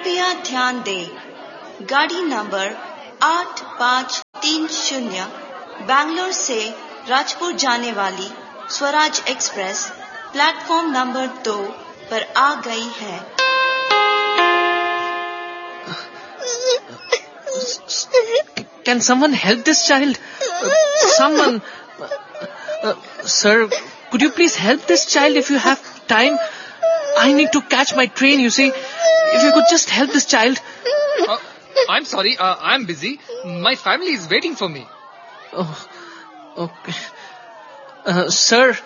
कृपया ध्यान दें, गाड़ी नंबर 8530 बैंगलोर से राजपुर जाने वाली स्वराज एक्सप्रेस प्लेटफॉर्म नंबर 2 पर आ गई है। Can someone help this child? Someone. Sir, could you please help this child if you have time? I need to catch my train, you see. If you could just help this child. I'm sorry, I'm busy. My family is waiting for me. Oh, okay. Sir,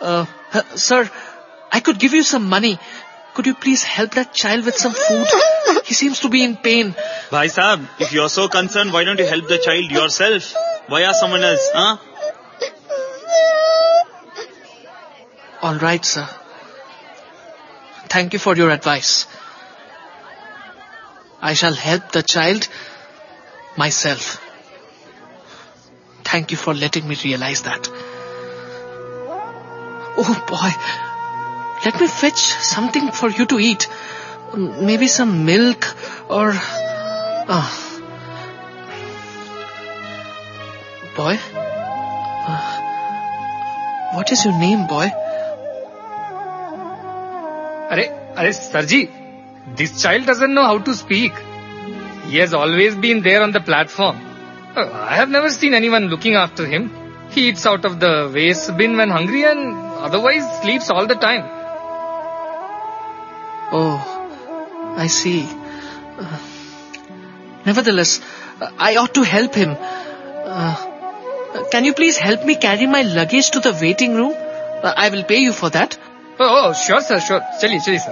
I could give you some money. Could you please help that child with some food? He seems to be in pain. Bhai Sahab, if you're so concerned, why don't you help the child yourself? Why ask someone else, huh? All right, sir. Thank you for your advice. I shall help the child myself. Thank you for letting me realize that. Oh boy, let me fetch something for you to eat. Maybe some milk or... Boy? What is your name, boy? Arey, Sarji, this child doesn't know how to speak. He has always been there on the platform. I have never seen anyone looking after him. He eats out of the waste bin when hungry and otherwise sleeps all the time. Oh, I see. Nevertheless, I ought to help him. Can you please help me carry my luggage to the waiting room? I will pay you for that. Oh, sure sir, sure. Chaliye sir.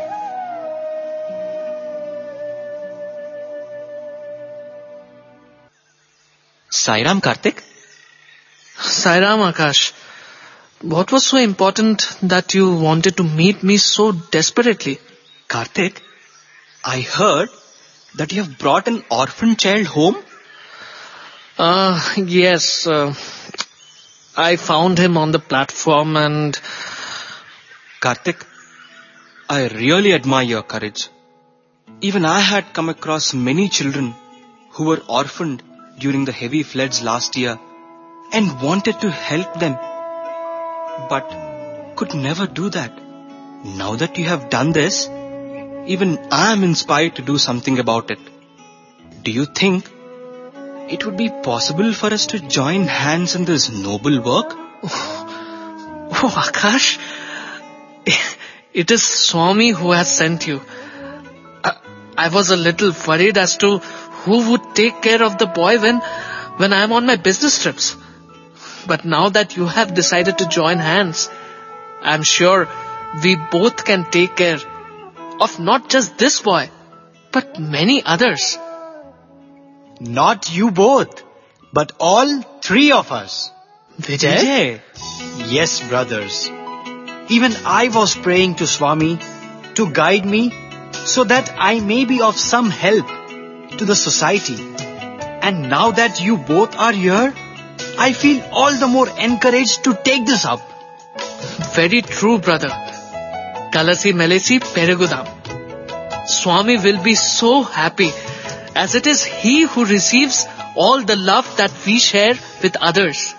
Sairam, Karthik? Sairam, Akash. What was so important that you wanted to meet me so desperately? Karthik, I heard that you have brought an orphan child home? Yes. I found him on the platform and... Karthik, I really admire your courage. Even I had come across many children who were orphaned during the heavy floods last year and wanted to help them, but could never do that. Now that you have done this, even I am inspired to do something about it. Do you think it would be possible for us to join hands in this noble work? Oh, Akash, it is Swami who has sent you. I was a little worried as to who would take care of the boy when I am on my business trips. But now that you have decided to join hands, I am sure we both can take care of not just this boy, but many others. Not you both, but all three of us. Vijay? Yes, brothers. Even I was praying to Swami to guide me so that I may be of some help to the society. And now that you both are here, I feel all the more encouraged to take this up. Very true, brother. Kalasi Melesi Perigudam. Swami will be so happy, as it is he who receives all the love that we share with others.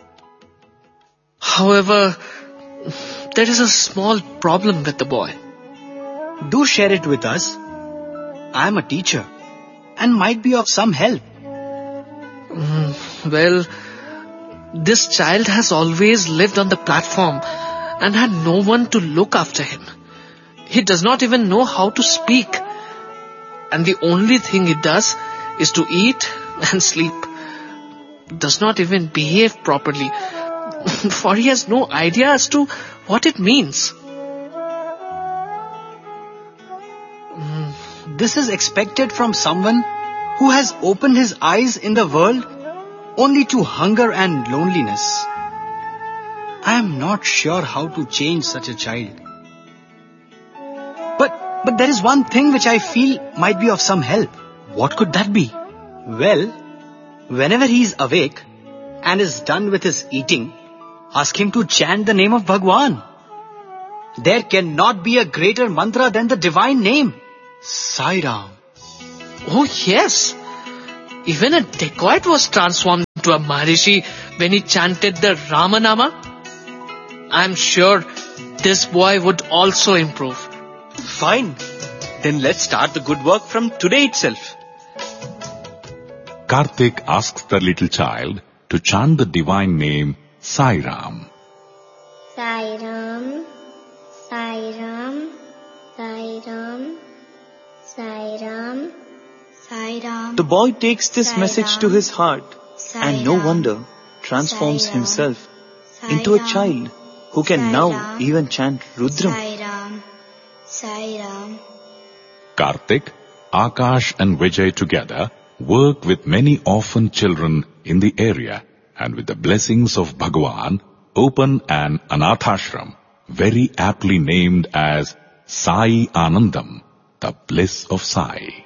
However, there is a small problem with the boy. Do share it with us. I am a teacher and might be of some help. Well, this child has always lived on the platform and had no one to look after him. He does not even know how to speak. And the only thing he does is to eat and sleep. Does not even behave properly, for he has no idea as to what it means. This is expected from someone who has opened his eyes in the world only to hunger and loneliness. I am not sure how to change such a child. But there is one thing which I feel might be of some help. What could that be? Well, whenever he is awake and is done with his eating, ask him to chant the name of Bhagwan. There cannot be a greater mantra than the divine name, Sai Ram. Oh yes. Even a dacoit was transformed into a Maharishi when he chanted the Ramanama. I'm sure this boy would also improve. Fine. Then let's start the good work from today itself. Kartik asks the little child to chant the divine name Sai Ram. Sai Ram, Sai Ram, Sai Ram, Sai Ram, Sai Ram. The boy takes this message to his heart and no wonder transforms Sai Ram, himself Sai into a Ram, child who can Sai now Ram, even chant Rudram. Sai Ram, Sai Ram. Kartik, Akash and Vijay together work with many orphan children in the area and with the blessings of Bhagwan open an Anathashram very aptly named as Sai Anandam, the bliss of Sai.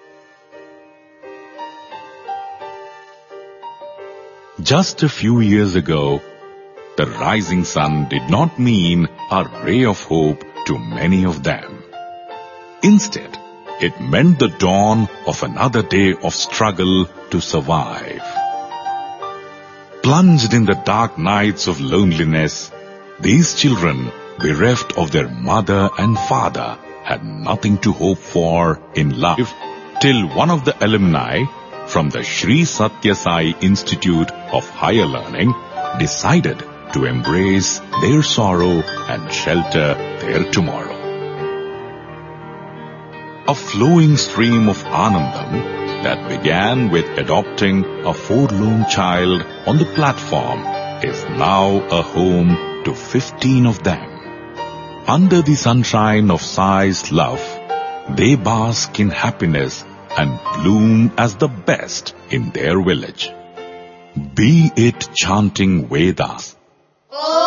Just a few years ago, the rising sun did not mean a ray of hope to many of them. Instead, it meant the dawn of another day of struggle to survive. Plunged in the dark nights of loneliness, these children, bereft of their mother and father, had nothing to hope for in life till one of the alumni from the Sri Satya Sai Institute of Higher Learning decided to embrace their sorrow and shelter their tomorrow. A flowing stream of Anandam that began with adopting a forlorn child on the platform is now a home to 15 of them. Under the sunshine of Sai's love, they bask in happiness and bloom as the best in their village. Be it chanting Vedas,